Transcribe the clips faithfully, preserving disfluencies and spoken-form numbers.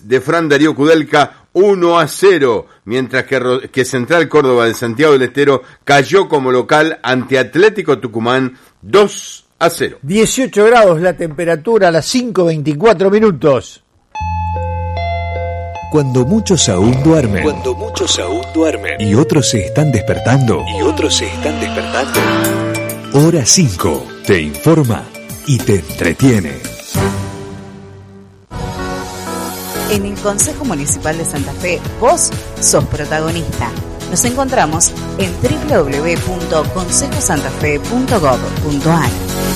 de Fran Darío Kudelka uno a cero, mientras que, que Central Córdoba de Santiago del Estero cayó como local ante Atlético Tucumán dos a cero. dieciocho grados la temperatura a las cinco veinticuatro minutos. Cuando muchos aún duermen. Cuando muchos aún duermen. Y otros se están despertando. Y otros se están despertando. Hora cinco te informa y te entretiene. En el Consejo Municipal de Santa Fe, vos sos protagonista. Nos encontramos en doble u doble u doble u punto consejo santa fe punto gob punto a r.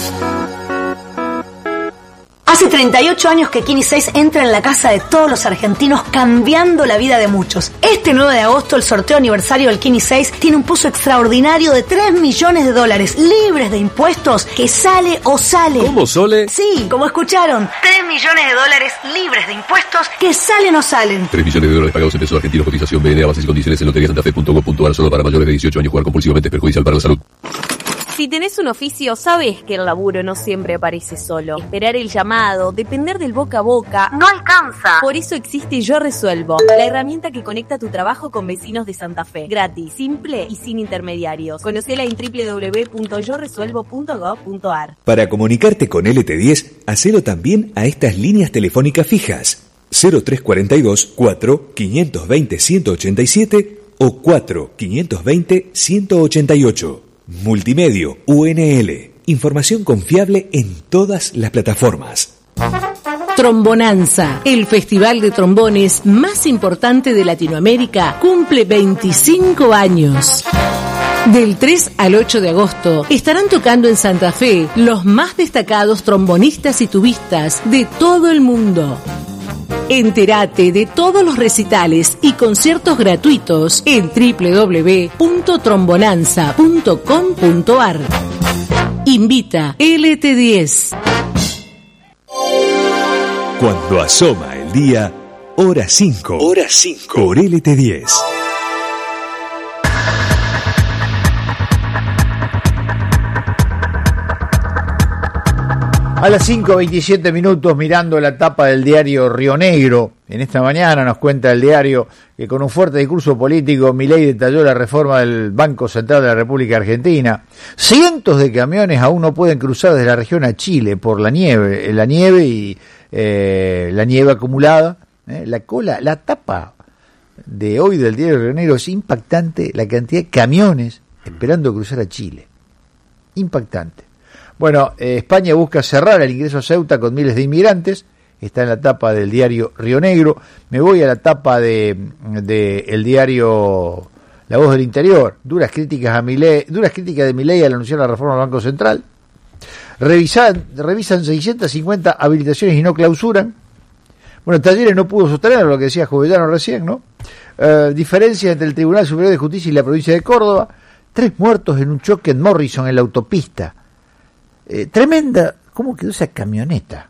Hace treinta y ocho años que Kini seis entra en la casa de todos los argentinos, cambiando la vida de muchos. Este nueve de agosto, el sorteo aniversario del Kini seis tiene un pozo extraordinario de tres millones de dólares, libres de impuestos, que sale o sale. ¿Cómo, Sole? Sí, como escucharon, tres millones de dólares libres de impuestos, que salen o salen. tres millones de dólares pagados en pesos argentinos, cotización B N A, bases y condiciones en lotería santa fe punto gob punto a r, solo para mayores de dieciocho años. Jugar compulsivamente es perjudicial para la salud. Si tenés un oficio, sabés que el laburo no siempre aparece solo. Esperar el llamado, depender del boca a boca, no alcanza. Por eso existe Yo Resuelvo, la herramienta que conecta tu trabajo con vecinos de Santa Fe. Gratis, simple y sin intermediarios. Conocela en doble u doble u doble u punto yo resuelvo punto gob punto a r. Para comunicarte con L T diez, hacelo también a estas líneas telefónicas fijas: cero tres cuarenta y dos, cuatro, quinientos veinte, ciento ochenta y siete o cuatro, quinientos veinte, ciento ochenta y ocho. Multimedio U N L. Información confiable en todas las plataformas. Trombonanza, el festival de trombones más importante de Latinoamérica, cumple veinticinco años. Del tres al ocho de agosto estarán tocando en Santa Fe los más destacados trombonistas y tubistas de todo el mundo. Entérate de todos los recitales y conciertos gratuitos en doble u doble u doble u punto trombonanza punto com punto a r. Invita L T diez. Cuando asoma el día, hora cinco. Hora cinco. Por L T diez. A las cinco veintisiete minutos, mirando la tapa del diario Río Negro, en esta mañana nos cuenta el diario que con un fuerte discurso político Milei detalló la reforma del Banco Central de la República Argentina. Cientos de camiones aún no pueden cruzar desde la región a Chile por la nieve, la nieve y eh, la nieve acumulada. Eh, la cola, la tapa de hoy del diario Río Negro es impactante, la cantidad de camiones esperando cruzar a Chile. Impactante. Bueno, eh, España busca cerrar el ingreso a Ceuta con miles de inmigrantes. Está en la tapa del diario Río Negro. Me voy a la tapa de, de el diario La Voz del Interior. Duras críticas a Milei, duras críticas de Milei al anunciar la reforma del Banco Central. Revisan, revisan seiscientas cincuenta habilitaciones y no clausuran. Bueno, Talleres no pudo sostener lo que decía Jovellano recién, ¿no? Eh, diferencia entre el Tribunal Superior de Justicia y la provincia de Córdoba. Tres muertos en un choque en Morrison, en la autopista. Eh, tremenda, ¿cómo quedó esa camioneta?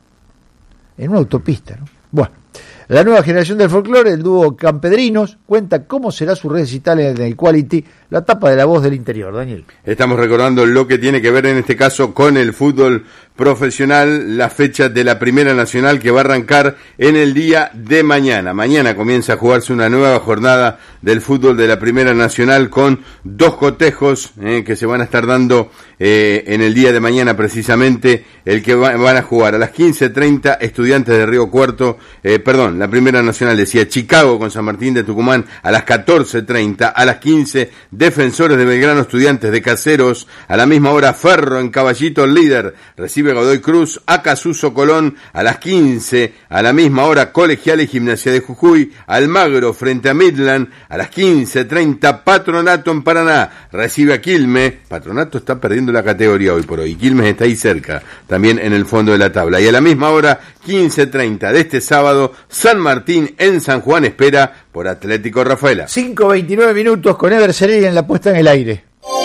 En una autopista, ¿no? Bueno, la nueva generación del folclore, el dúo Campedrinos, cuenta cómo será su recital en el Quality, la tapa de La Voz del Interior. Daniel. Estamos recordando lo que tiene que ver en este caso con el fútbol profesional, la fecha de la Primera Nacional que va a arrancar en el día de mañana. Mañana comienza a jugarse una nueva jornada del fútbol de la Primera Nacional con dos cotejos eh, que se van a estar dando eh, en el día de mañana precisamente, el que va, van a jugar a las quince treinta Estudiantes de Río Cuarto, eh, perdón, la Primera Nacional decía Chicago con San Martín de Tucumán a las catorce treinta, a las quince Defensores de Belgrano, Estudiantes de Caseros, a la misma hora Ferro en Caballito, el líder, recibe Godoy Cruz, Acasuso Colón, a las quince, a la misma hora Colegiales y Gimnasia de Jujuy, Almagro frente a Midland, a las quince treinta Patronato en Paraná, recibe a Quilmes, Patronato está perdiendo la categoría hoy por hoy, Quilmes está ahí cerca, también en el fondo de la tabla, y a la misma hora, quince treinta de este sábado, San Martín en San Juan espera por Atlético Rafaela. cinco veintinueve minutos con Ever Celeri en la puesta en el aire.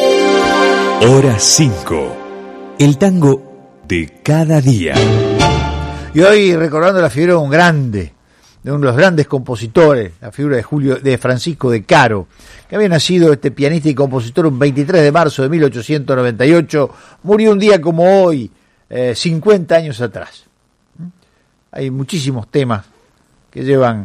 Hora cinco. El tango de cada día. Y hoy recordando la figura de un grande, de uno de los grandes compositores, la figura de Julio, de Francisco de Caro, que había nacido este pianista y compositor un veintitrés de marzo de mil ochocientos noventa y ocho, murió un día como hoy, eh, cincuenta años atrás. Hay muchísimos temas que llevan